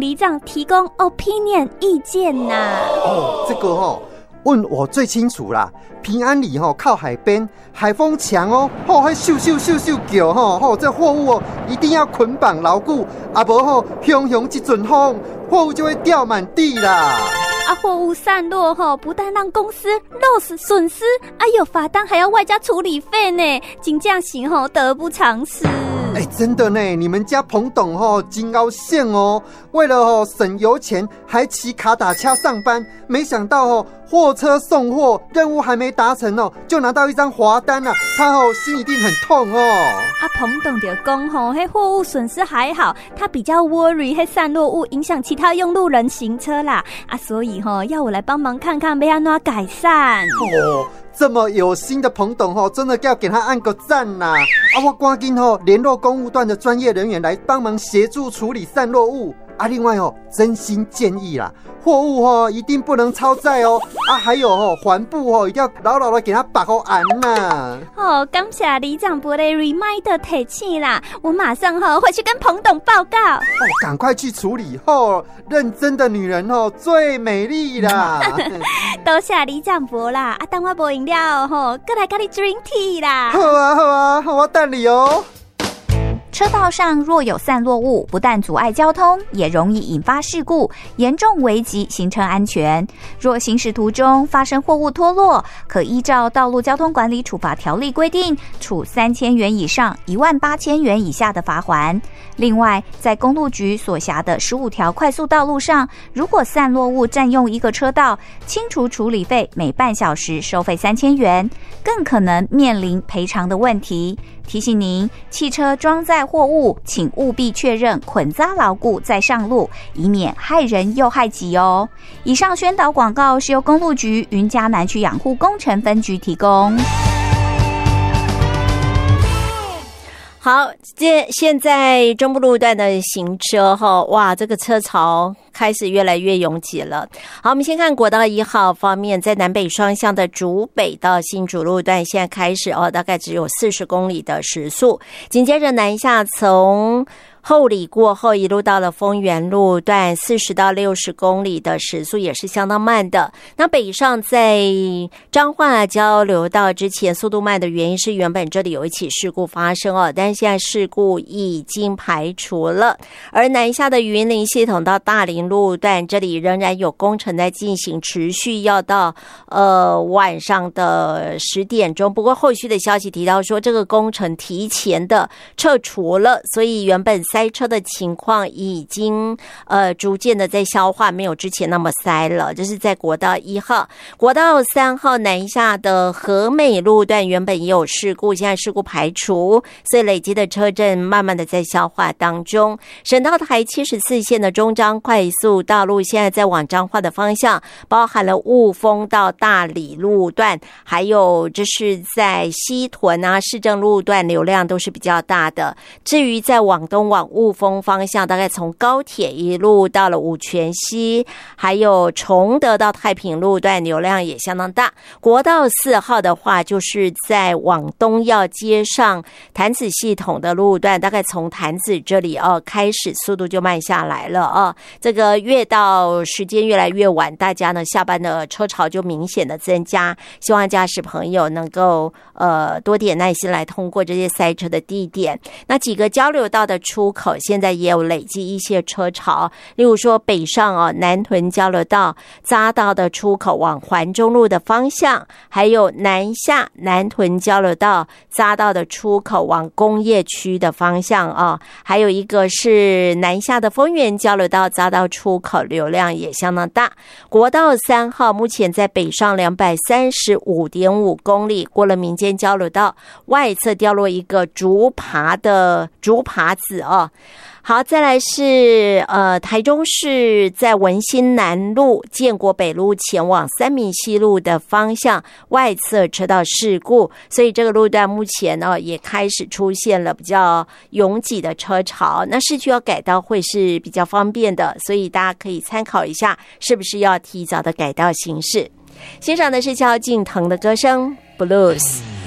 里长提供 opinion 意见呐。 这个问我最清楚啦。平安里靠海边，海风强迄咻咻咻咻叫这货物一定要捆绑牢固，啊无汹汹一阵风，货物就会掉满地啦。 货物散落不但让公司 loss 损失，有罚单还要外加处理费呢，真正是得不偿失。 真的呢，你们家彭董真高兴为了省油钱，还骑卡打车上班，没想到货车送货任务还没达成就拿到一张罚单啊，他心一定很痛彭董就讲迄货物损失还好，他比较 worry 迄散落物影响其他用路人行车啦，所以要我来帮忙看看要怎么改善。 这么有心的彭董真的要给他按个赞啦！我赶紧联络公务段的专业人员来帮忙协助处理散落物。另外真心建议啦，货物一定不能超载还有环部一定要牢牢的给它把按呐。 感谢里长伯的 reminder 提醒啦，我马上回去跟彭董报告。 赶快去处理认真的女人最美丽啦。 多谢里长伯啦，等我无饮料过来跟你 drink tea 啦。 好啊，我等你车道上若有散落物，不但阻碍交通，也容易引发事故，严重危及行车安全。若行驶途中发生货物脱落，可依照《道路交通管理处罚条例》规定，处3000元以上18000元以下的罚锾。另外，在公路局所辖的15条快速道路上，如果散落物占用一个车道，清除处理费每半小时收费3000元，更可能面临赔偿的问题。提醒您，汽车装载货物，请务必确认捆扎牢固再上路，以免害人又害己哦。以上宣导广告是由公路局云嘉南区养护工程分局提供。 好，现在中部路段的行车哇，这个车潮开始越来越拥挤了。好，我们先看国道1号方面，在南北双向的竹北到新竹路段，现在开始大概只有40公里的时速。紧接着南下从后里过后一路到了丰原路段，40到60公里的时速也是相当慢的。那北上在彰化交流道之前速度慢的原因是原本这里有一起事故发生但是现在事故已经排除了。而南下的云林系统到大林路段，这里仍然有工程在进行，持续要到晚上的10点钟。不过后续的消息提到说，这个工程提前的撤除了，所以原本塞车的情况已经逐渐的在消化，没有之前那么塞了。这是在国道1号。国道3号南下的和美路段原本也有事故，现在事故排除，所以累积的车阵慢慢的在消化当中。省道台74线的中彰快速道路现在在往彰化的方向，包含了雾峰到大里路段，还有这是在西屯市政路段流量都是比较大的。至于在往东往雾峰方向，大概从高铁一路到了五权西，还有崇德到太平路段流量也相当大。国道4号的话，就是在往东要接上潭子系统的路段，大概从潭子这里开始速度就慢下来了这个越到时间越来越晚，大家呢下班的车潮就明显的增加，希望驾驶朋友能够多点耐心来通过这些塞车的地点。那几个交流道的出口现在也有累积一些车潮，例如说北上南屯交流道匝道的出口往环中路的方向，还有南下南屯交流道匝道的出口往工业区的方向还有一个是南下的丰原交流道匝道出口流量也相当大。国道3号目前在北上235.5公里，过了民间交流道外侧掉落一个竹耙子好，再来是台中市在文心南路建国北路前往三民西路的方向外侧车道事故，所以这个路段目前也开始出现了比较拥挤的车潮。那市区要改道会是比较方便的，所以大家可以参考一下是不是要提早的改道行驶。欣赏的是萧敬腾的歌声 Blues。